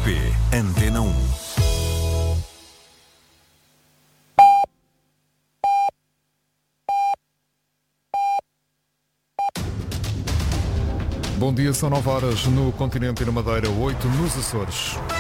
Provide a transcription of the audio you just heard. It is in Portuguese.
RTP Antena 1. Bom dia, são 9 horas no continente e na Madeira, 8 nos Açores.